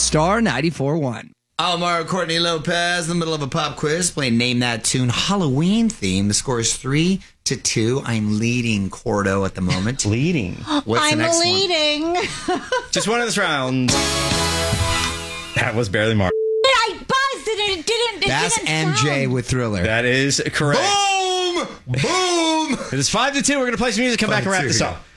Star 94.1. Almar Courtney Lopez in the middle of a pop quiz playing Name That Tune Halloween theme. The score is 3-2. I'm leading Cordo at the moment. Leading. What's the next one? leading. Just one of this round. That was barely marked. I buzzed and it didn't. That's MJ with Thriller. That is correct. Boom! Boom! It is 5-2. We're going to play some music, come back and wrap this up.